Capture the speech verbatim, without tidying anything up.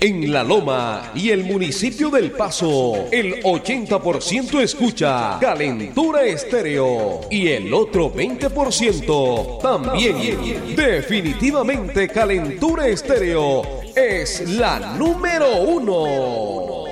En La Loma y el municipio del Paso, el ochenta por ciento escucha Calentura Estéreo y el otro veinte por ciento también. Definitivamente Calentura Estéreo es la número uno.